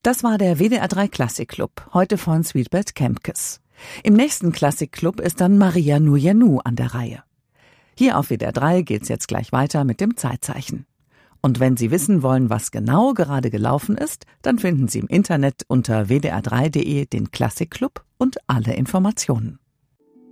Das war der WDR 3 Klassikclub, heute von Sweetbert Kempkes. Im nächsten Klassikclub ist dann Maria Nuyenu an der Reihe. Hier auf WDR 3 geht's jetzt gleich weiter mit dem Zeitzeichen. Und wenn Sie wissen wollen, was genau gerade gelaufen ist, dann finden Sie im Internet unter wdr3.de den Klassikclub und alle Informationen.